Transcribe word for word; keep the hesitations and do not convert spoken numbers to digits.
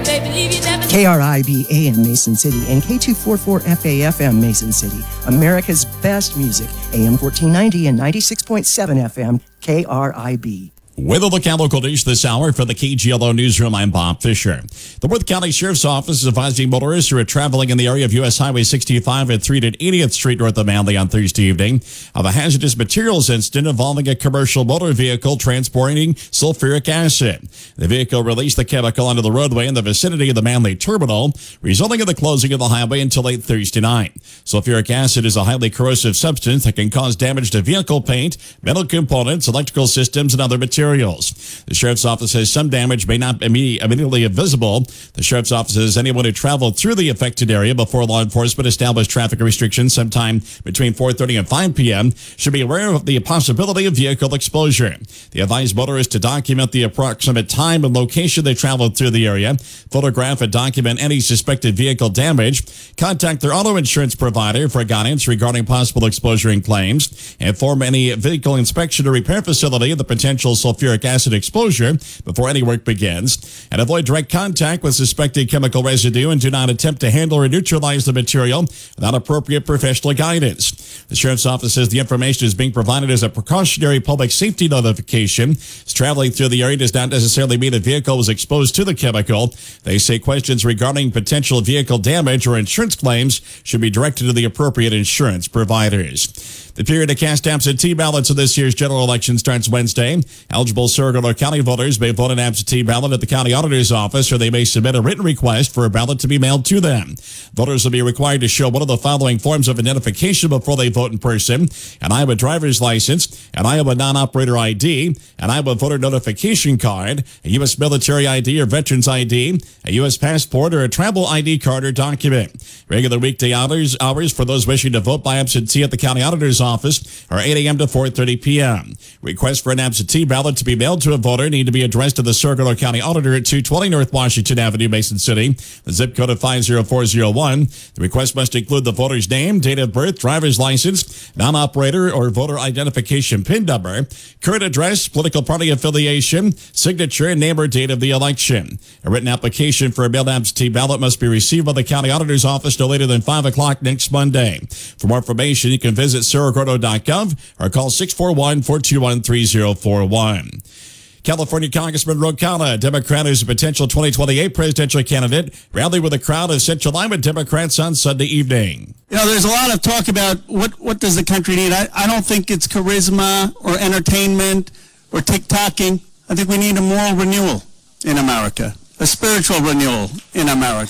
K R I B A M Mason City and K two forty-four F A F M Mason City. America's best music. A M fourteen ninety and ninety-six point seven F M K R I B. With a look at local news this hour for the K G L O Newsroom, I'm Bob Fisher. The Worth County Sheriff's Office is advising motorists who are traveling in the area of U S Highway sixty-five at three eightieth Street north of Manly on Thursday evening of a hazardous materials incident involving a commercial motor vehicle transporting sulfuric acid. The vehicle released the chemical onto the roadway in the vicinity of the Manly Terminal, resulting in the closing of the highway until late Thursday night. Sulfuric acid is a highly corrosive substance that can cause damage to vehicle paint, metal components, electrical systems, and other materials. The Sheriff's Office says some damage may not be immediately visible. The Sheriff's Office says anyone who traveled through the affected area before law enforcement established traffic restrictions sometime between four thirty and five p.m. should be aware of the possibility of vehicle exposure. They advise motorists to document the approximate time and location they traveled through the area, photograph and document any suspected vehicle damage, contact their auto insurance provider for guidance regarding possible exposure and claims, inform any vehicle inspection or repair facility of the potential sulfuric acid exposure before any work begins, and avoid direct contact with suspected chemical residue and do not attempt to handle or neutralize the material without appropriate professional guidance. The Sheriff's Office says the information is being provided as a precautionary public safety notification. Traveling through the area does not necessarily mean a vehicle was exposed to the chemical. They say questions regarding potential vehicle damage or insurance claims should be directed to the appropriate insurance providers. The period to cast absentee ballots in this year's general election starts Wednesday. Eligible Saragordo County voters may vote an absentee ballot at the county auditor's office, or they may submit a written request for a ballot to be mailed to them. Voters will be required to show one of the following forms of identification before they vote in person: an Iowa driver's license, an Iowa non-operator I D, an Iowa voter notification card, a U S military I D or veterans I D, a U S passport, or a travel I D card or document. Regular weekday hours, hours for those wishing to vote by absentee at the county auditor's office are eight a.m. to four thirty p.m. Requests for an absentee ballot to be mailed to a voter need to be addressed to the Saragordo County Auditor at two twenty North Washington Avenue, Mason City, the zip code of five zero four zero one. The request must include the voter's name, date of birth, driver's license, non-operator or voter identification PIN number, current address, political party affiliation, signature, and name or date of the election. A written application for a mailed absentee ballot must be received by the county auditor's office no later than five o'clock next Monday. For more information, you can visit saragordo dot gov or call six four one, four two one, three zero four one. California Congressman Ro Khanna, Democrat who's a potential twenty twenty-eight presidential candidate, rallied with a crowd of Central Iowa Democrats on Sunday evening. You know, there's a lot of talk about what, what does the country need. I, I don't think it's charisma or entertainment or TikToking. I think we need a moral renewal in America, a spiritual renewal in America.